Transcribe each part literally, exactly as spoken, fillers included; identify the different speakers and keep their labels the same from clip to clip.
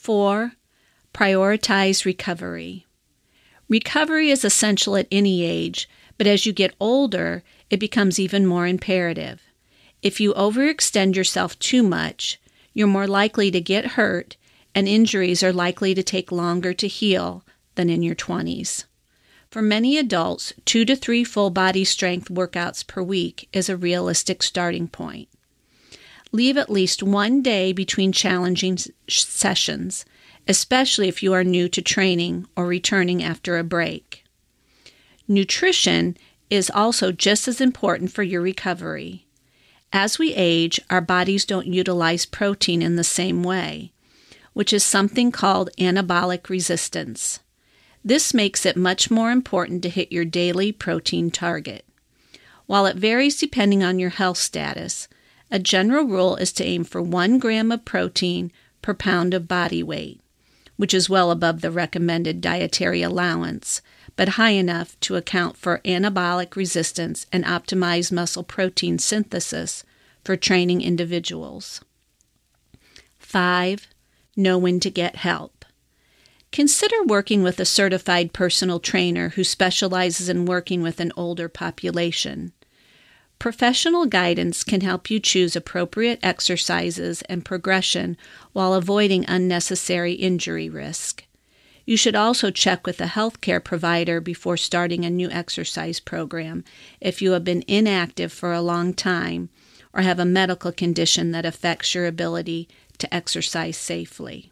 Speaker 1: Four, prioritize recovery. Recovery is essential at any age, but as you get older, it becomes even more imperative. If you overextend yourself too much, you're more likely to get hurt, and injuries are likely to take longer to heal than in your twenties. For many adults, two to three full body strength workouts per week is a realistic starting point. Leave at least one day between challenging sessions, especially if you are new to training or returning after a break. Nutrition is also just as important for your recovery. As we age, our bodies don't utilize protein in the same way, which is something called anabolic resistance. This makes it much more important to hit your daily protein target. While it varies depending on your health status, a general rule is to aim for one gram of protein per pound of body weight, which is well above the recommended dietary allowance, but high enough to account for anabolic resistance and optimize muscle protein synthesis for training individuals. Five, know when to get help. Consider working with a certified personal trainer who specializes in working with an older population. Professional guidance can help you choose appropriate exercises and progression while avoiding unnecessary injury risk. You should also check with a healthcare provider before starting a new exercise program if you have been inactive for a long time or have a medical condition that affects your ability to exercise safely.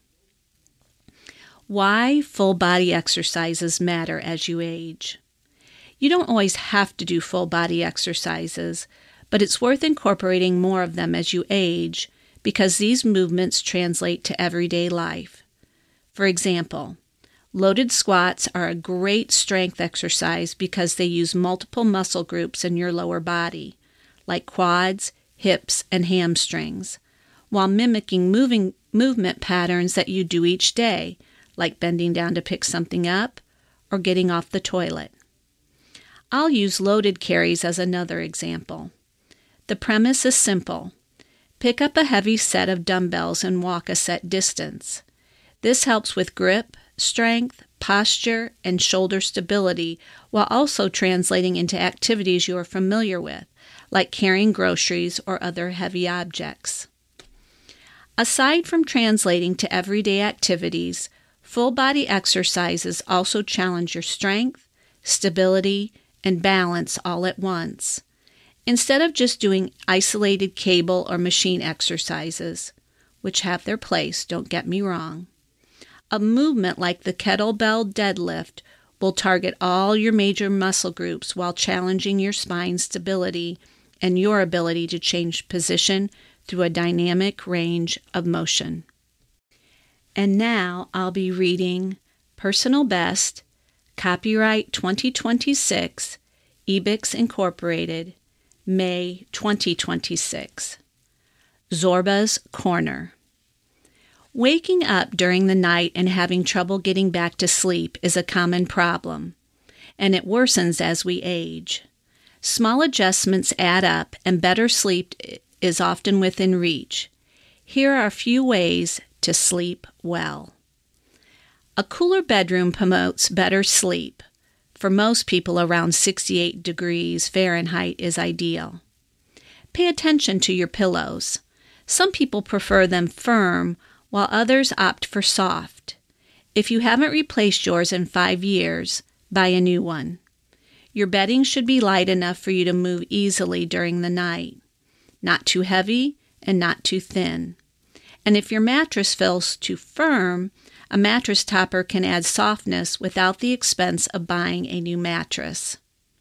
Speaker 1: Why full body exercises matter as you age. You don't always have to do full body exercises, but it's worth incorporating more of them as you age because these movements translate to everyday life. For example, loaded squats are a great strength exercise because they use multiple muscle groups in your lower body, like quads, hips, and hamstrings, while mimicking moving movement patterns that you do each day, like bending down to pick something up or getting off the toilet. I'll use loaded carries as another example. The premise is simple. Pick up a heavy set of dumbbells and walk a set distance. This helps with grip, strength, posture, and shoulder stability while also translating into activities you are familiar with, like carrying groceries or other heavy objects. Aside from translating to everyday activities, full body exercises also challenge your strength, stability, and balance all at once. Instead of just doing isolated cable or machine exercises, which have their place, don't get me wrong, a movement like the kettlebell deadlift will target all your major muscle groups while challenging your spine stability and your ability to change position through a dynamic range of motion. And now I'll be reading Personal Best, Copyright twenty twenty-six, Ebix Incorporated, May twenty twenty-six. Zorba's Corner. Waking up during the night and having trouble getting back to sleep is a common problem, and it worsens as we age. Small adjustments add up, and better sleep is often within reach. Here are a few ways to sleep well. A cooler bedroom promotes better sleep. For most people, around sixty-eight degrees Fahrenheit is ideal. Pay attention to your pillows. Some people prefer them firm, while others opt for soft. If you haven't replaced yours in five years, buy a new one. Your bedding should be light enough for you to move easily during the night. Not too heavy and not too thin. And if your mattress feels too firm, a mattress topper can add softness without the expense of buying a new mattress.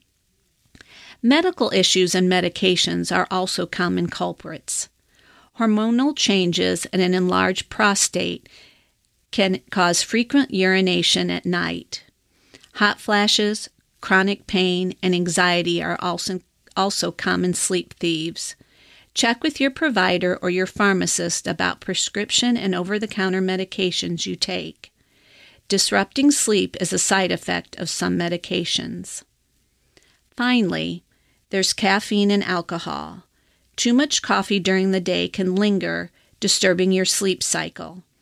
Speaker 1: Medical issues and medications are also common culprits. Hormonal changes and an enlarged prostate can cause frequent urination at night. Hot flashes, chronic pain, and anxiety are also, also common sleep thieves. Check with your provider or your pharmacist about prescription and over-the-counter medications you take. Disrupting sleep is a side effect of some medications. Finally, there's caffeine and alcohol. Too much coffee during the day can linger, disturbing your sleep cycle.